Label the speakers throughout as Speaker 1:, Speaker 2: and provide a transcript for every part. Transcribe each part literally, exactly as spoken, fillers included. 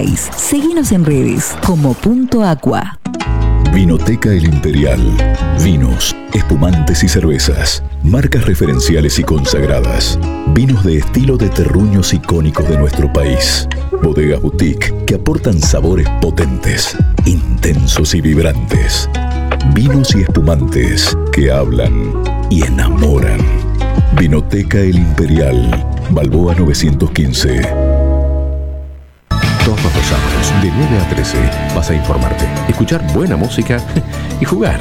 Speaker 1: seis. Seguinos en redes como Punto Aqua.
Speaker 2: Vinoteca El Imperial. Vinos, espumantes y cervezas. Marcas referenciales y consagradas. Vinos de estilo de terruños icónicos de nuestro país. Bodegas boutique que aportan sabores potentes, intensos y vibrantes. Vinos y espumantes que hablan y enamoran. Vinoteca El Imperial. Balboa novecientos quince.
Speaker 3: Todos los sábados, de nueve a trece, vas a informarte, escuchar buena música y jugar.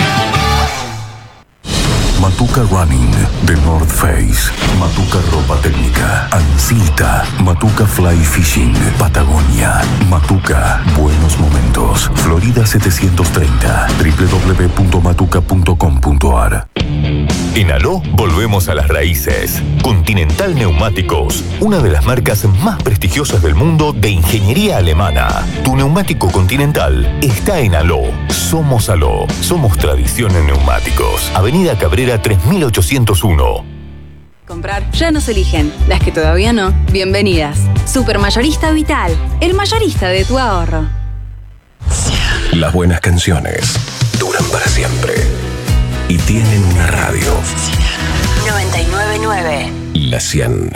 Speaker 4: Matuca Running de North Face, Matuca Ropa Técnica, Ancita, Matuca Fly Fishing, Patagonia, Matuca Buenos Momentos, Florida setecientos treinta, doble u doble u doble u punto matuca punto com punto a r.
Speaker 5: En Aló volvemos a las raíces. Continental Neumáticos, una de las marcas más prestigiosas del mundo de ingeniería alemana. Tu neumático Continental está en Aló. Somos Aló. Somos tradición en neumáticos. Avenida Cabrera tres mil ochocientos uno.
Speaker 6: Comprar ya nos eligen. Las que todavía no, bienvenidas. Supermayorista Vital, el mayorista de tu ahorro.
Speaker 3: Las buenas canciones duran para siempre y tienen una radio.
Speaker 6: noventa y nueve punto nueve.
Speaker 3: La cien.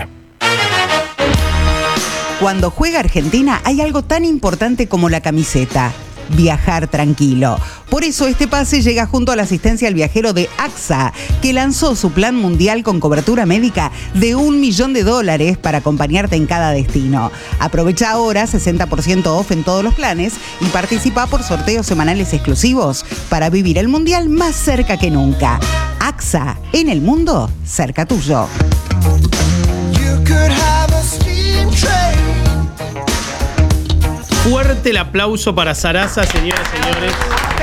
Speaker 7: Cuando juega Argentina hay algo tan importante como la camiseta: viajar tranquilo. Por eso este pase llega junto a la asistencia al viajero de A X A, que lanzó su plan mundial con cobertura médica de un millón de dólares para acompañarte en cada destino. Aprovecha ahora sesenta por ciento off en todos los planes y participa por sorteos semanales exclusivos para vivir el mundial más cerca que nunca. A X A, en el mundo cerca tuyo.
Speaker 8: Fuerte el aplauso para Sarasa, señoras y señores.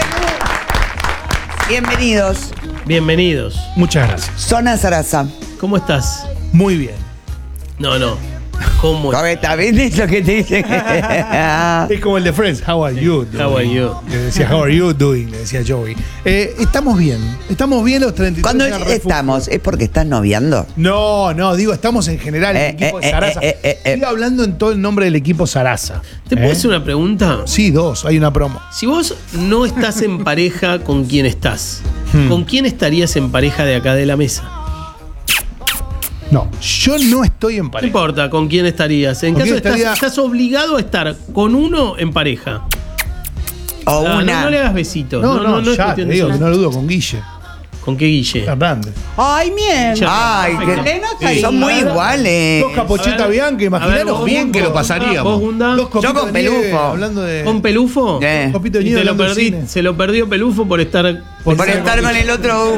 Speaker 7: Bienvenidos.
Speaker 8: Bienvenidos.
Speaker 9: Muchas gracias.
Speaker 7: Zona Sarasa.
Speaker 8: ¿Cómo estás?
Speaker 9: Muy bien.
Speaker 8: No, no. ¿Cómo?
Speaker 7: ¿Está bien eso que te dicen?
Speaker 9: Es como el de Friends. How are you doing?
Speaker 8: How are you?
Speaker 9: Le decía, how are you doing? Le decía Joey. Eh, estamos bien. Estamos bien los treinta y tres.
Speaker 7: Cuando
Speaker 9: en el refugio.
Speaker 7: estamos, ¿es porque estás noviando?
Speaker 9: No, no, digo, estamos en general en
Speaker 7: Eh,
Speaker 9: el equipo
Speaker 7: eh,
Speaker 9: de Sarasa.
Speaker 7: eh, eh, eh,
Speaker 9: Estoy hablando en todo el nombre del equipo Sarasa.
Speaker 8: ¿Te puedo
Speaker 9: ¿Eh?
Speaker 8: hacer una pregunta?
Speaker 9: Sí, dos. Hay una promo.
Speaker 8: Si vos no estás en pareja con quien estás,
Speaker 9: Hmm.
Speaker 8: ¿con quién estarías en pareja de acá de la mesa?
Speaker 9: No, yo no estoy en
Speaker 8: No
Speaker 9: pareja.
Speaker 8: importa con quién estarías. En
Speaker 9: ¿Con
Speaker 8: caso de
Speaker 9: quién
Speaker 8: estás,
Speaker 9: estaría?
Speaker 8: estás obligado a estar con uno en pareja.
Speaker 7: O
Speaker 8: Ah,
Speaker 7: una.
Speaker 8: No, no le hagas besitos.
Speaker 9: No, no,
Speaker 8: es
Speaker 9: ya
Speaker 8: cuestión
Speaker 9: te
Speaker 8: de
Speaker 9: digo
Speaker 8: eso.
Speaker 9: que no lo dudo con Guille
Speaker 8: ¿Con qué Guille?
Speaker 9: Hernández.
Speaker 7: Ay, bien.
Speaker 8: Ya,
Speaker 7: Ay,
Speaker 8: perfecto.
Speaker 7: que
Speaker 8: Sí.
Speaker 7: sí, son muy
Speaker 8: A ver,
Speaker 7: iguales.
Speaker 9: Dos capocheta
Speaker 8: A ver,
Speaker 9: Bianca,
Speaker 8: a ver,
Speaker 9: imaginaros
Speaker 8: vos,
Speaker 9: bien que lo
Speaker 8: vos,
Speaker 9: pasaríamos.
Speaker 8: ¿Vos, Gunda?
Speaker 9: Dos copitos
Speaker 7: Yo con
Speaker 9: de nieve,
Speaker 7: Pelufo.
Speaker 9: hablando de.
Speaker 8: ¿Con Pelufo?
Speaker 7: Eh.
Speaker 9: Copito de
Speaker 8: Y
Speaker 9: nieve
Speaker 8: te lo
Speaker 9: hablando de
Speaker 8: perdí,
Speaker 9: cine.
Speaker 8: se lo perdió Pelufo por estar
Speaker 7: Por estar con el otro